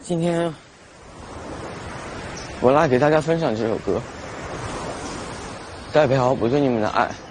今天我来给大家分享这首歌，代表我对你们的爱。